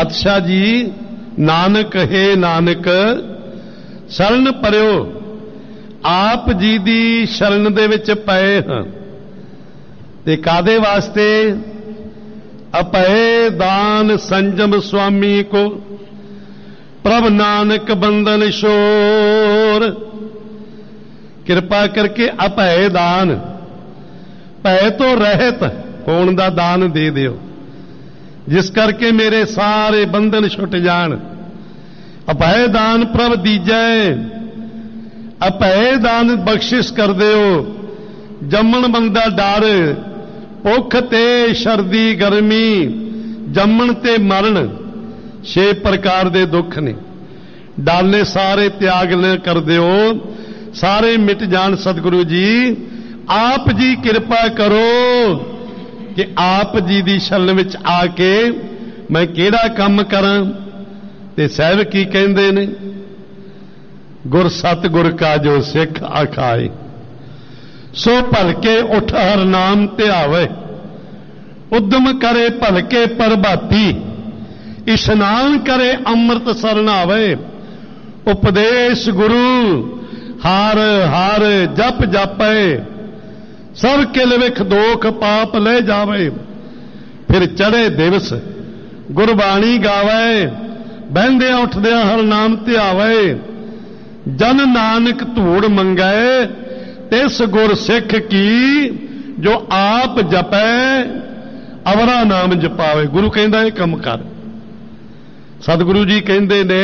पातशाह जी नानक है नानक शरण परियो आप जी दी शरण दे विच पए हां ते कादे वास्ते अपए दान संजम स्वामी को प्रभ नानक बंदन शोर कृपा करके अपए दान भय तो रहत होण दा दान दे दिओ जिस करके मेरे सारे बंधन छुट जान। अपय दान प्रभ दीजै अपय दान बख्शिश कर दिओ जम्मण बंदा डर भुख ते सर्दी गर्मी जम्मण ते मरण 6 प्रकार दे दुख ने डर ने सारे त्याग न कर दिओ सारे मिट जान। सतगुरु जी आप जी कृपा करो कि आप जी दी शरण विच आके मैं किहड़ा काम करां। ते साहिब की कहंदे ने गुर सतगुर का जो सिख आखाए सो भलके उठ हर नाम ध्यावे उद्यम करे भलके प्रभाती इशनान करे अमृत सरनावे उपदेश गुरु हार हार जप जापे सब किल विख दोख पाप ले जावे फिर चढ़े दिवस गुरबाणी गावे बहंदे उठदे हर नाम ध्यावे जन नानक धूड़ मंगै तिस गुर सिख की जो आप जपै अवरा नाम जपावे। गुरु कहंदा ये कम कर। सतगुरु जी कहंदे ने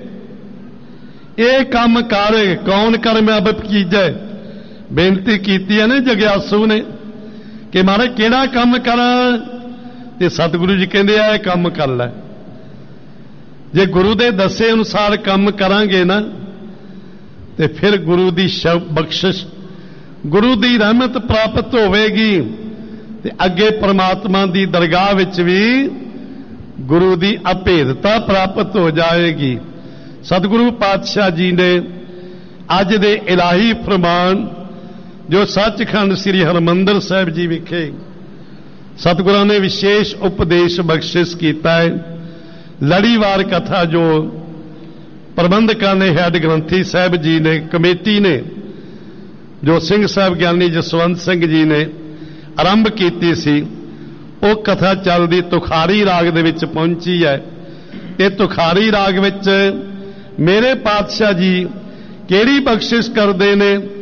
ये कम कर कौन कर मैं अब कीजै। बेनती कीती है ना जग्यासू ने कि महाराज किहड़ा काम करा ते सतगुरु जी कहंदे आ काम कर लै। जे गुरु दे दसे अनुसार काम करांगे ना ते फिर गुरु दी बख्शिश गुरु दी रहमत प्राप्त होवेगी ते अगे परमात्मा दी दरगाह विच भी गुरु दी अभेदता प्राप्त हो जाएगी। सतगुरु पातशाह जी ने अज दे इलाही फरमान जो सचखंड श्री हरमंदर साहिब जी विखे सतगुरां ने विशेष उपदेश बख्शिश किया है। लड़ीवार कथा जो प्रबंधकां ने हैड ग्रंथी साहिब जी ने कमेटी ने जो सिंह साहब ज्ञानी जसवंत सिंह जी ने आरंभ की सी वो कथा चलदी तुखारी राग दे विच पहुंची है। ये तुखारी राग विच मेरे पातशाह जी केड़ी बख्शिश करते ने